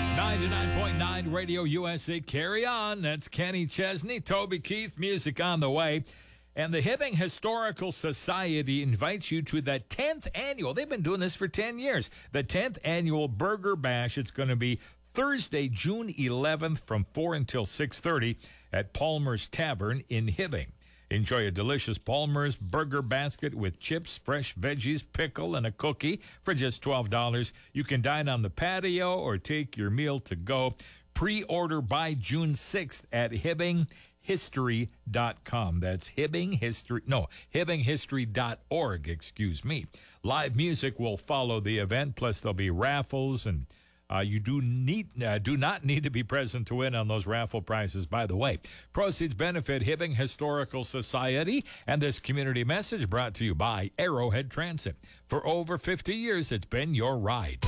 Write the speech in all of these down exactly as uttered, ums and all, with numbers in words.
ninety-nine point nine Radio U S A. Carry on. That's Kenny Chesney, Toby Keith, music on the way. And the Hibbing Historical Society invites you to the tenth annual. They've been doing this for ten years. The tenth annual Burger Bash. It's going to be Thursday, June eleventh from four until six thirty at Palmer's Tavern in Hibbing. Enjoy a delicious Palmer's burger basket with chips, fresh veggies, pickle, and a cookie for just twelve dollars. You can dine on the patio or take your meal to go. Pre-order by June sixth at hibbing history dot com. That's Hibbing History, no, hibbing history dot org, excuse me. Live music will follow the event, plus there'll be raffles and Uh, you do need uh, do not need to be present to win on those raffle prizes, by the way. Proceeds benefit Hibbing Historical Society, and this community message brought to you by Arrowhead Transit. For over fifty years, it's been your ride.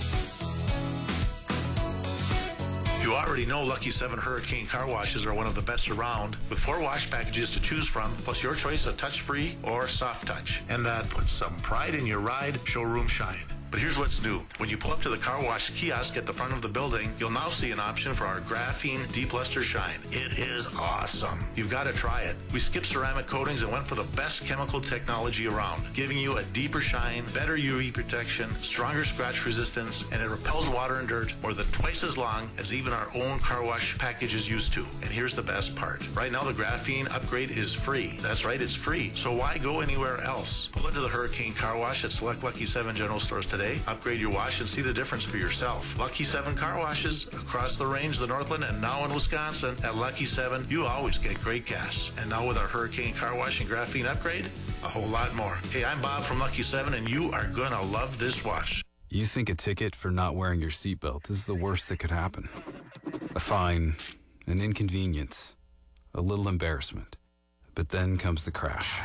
You already know Lucky seven Hurricane Car Washes are one of the best around, with four wash packages to choose from, plus your choice of touch-free or soft touch. And that puts some pride in your ride, showroom shine. But here's what's new. When you pull up to the car wash kiosk at the front of the building, you'll now see an option for our graphene Deep Luster Shine. It is awesome. You've got to try it. We skipped ceramic coatings and went for the best chemical technology around, giving you a deeper shine, better U V protection, stronger scratch resistance, and it repels water and dirt more than twice as long as even our own car wash packages used to. And here's the best part. Right now, the graphene upgrade is free. That's right, it's free. So why go anywhere else? Pull into the Hurricane Car Wash at select Lucky seven General Stores today. Upgrade your wash and see the difference for yourself. Lucky seven Car Washes across the range, the Northland, and now in Wisconsin. At Lucky seven, you always get great gas. And now with our Hurricane Car Wash and graphene upgrade, a whole lot more. Hey, I'm Bob from Lucky seven, and you are going to love this wash. You think a ticket for not wearing your seatbelt is the worst that could happen. A fine, an inconvenience, a little embarrassment. But then comes the crash.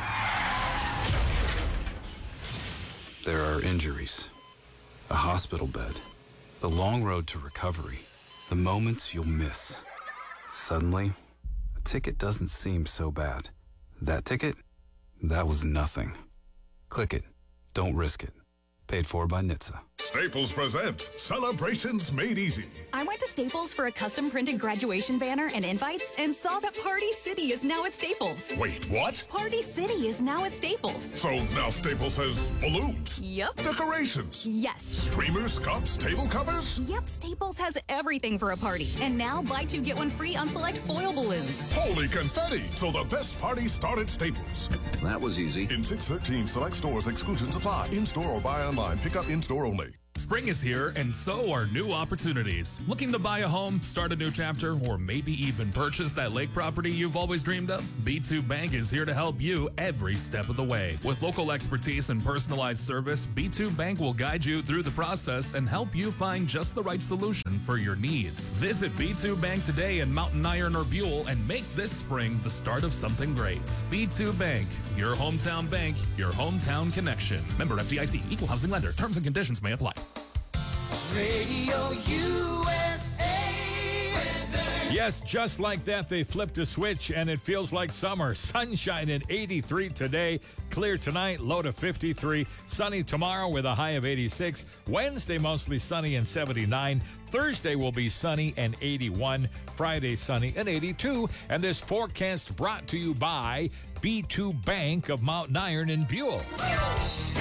There are injuries, a hospital bed, the long road to recovery, the moments you'll miss. Suddenly, a ticket doesn't seem so bad. That ticket? That was nothing. Click it. Don't risk it. Paid for by N H T S A. Staples presents Celebrations Made Easy. I went to Staples for a custom printed graduation banner and invites and saw that Party City is now at Staples. Wait, what? Party City is now at Staples. So now Staples has balloons? Yep. Decorations? Yes. Streamers, cups, table covers? Yep, Staples has everything for a party. And now buy two, get one free on select foil balloons. Holy confetti! So the best party start at Staples. That was easy. In six thirteen select stores, exclusions apply. In-store or buy online. Pick up in-store only. Spring is here, and so are new opportunities. Looking to buy a home, start a new chapter, or maybe even purchase that lake property you've always dreamed of? B two Bank is here to help you every step of the way. With local expertise and personalized service, B two Bank will guide you through the process and help you find just the right solution for your needs. Visit B two Bank today in Mountain Iron or Buell and make this spring the start of something great. B two Bank, your hometown bank, your hometown connection. Member F D I C, Equal Housing Lender. Terms and conditions may apply. Radio U S A weather. Yes, just like that, they flipped a switch, and it feels like summer. Sunshine at eighty-three today. Clear tonight, low to fifty-three. Sunny tomorrow with a high of eighty-six. Wednesday, mostly sunny and seventy-nine. Thursday will be sunny and eighty-one. Friday, sunny and eighty-two. And this forecast brought to you by B two Bank of Mountain Iron in Buell.